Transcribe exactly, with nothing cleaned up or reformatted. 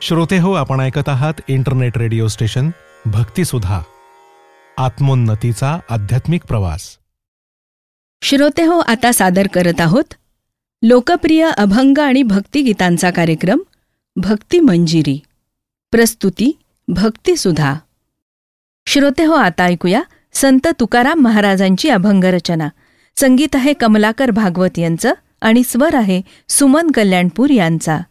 श्रोते हो, आपण ऐकत आहात इंटरनेट रेडिओ स्टेशन भक्तिसुधा, आत्मोन्नतीचा आध्यात्मिक प्रवास. श्रोते हो, आता सादर करत आहोत लोकप्रिय अभंग आणि भक्तिगीतांचा कार्यक्रम भक्ती मंजिरी. प्रस्तुती भक्तिसुधा. श्रोते हो, आता ऐकूया संत तुकाराम महाराजांची अभंग रचना. संगीत आहे कमलाकर भागवत यांचं आणि स्वर आहे सुमन कल्याणपूर यांचा.